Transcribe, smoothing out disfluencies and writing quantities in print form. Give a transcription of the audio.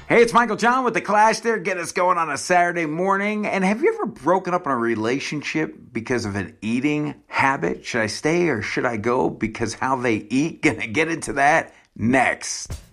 Hey, it's Michael John with The Clash there, getting us going on a Saturday morning. And have you ever broken up in a relationship because of an eating habit? Should I stay or should I go because how they eat? Gonna get into that next.